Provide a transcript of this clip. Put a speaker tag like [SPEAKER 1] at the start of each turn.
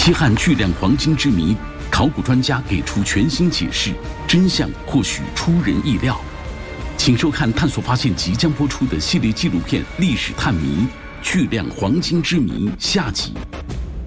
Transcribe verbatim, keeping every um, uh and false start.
[SPEAKER 1] 西汉巨量黄金之谜，考古专家给出全新解释，真相或许出人意料。请收看《探索发现》即将播出的系列纪录片《历史探谜：巨量黄金之谜》下集。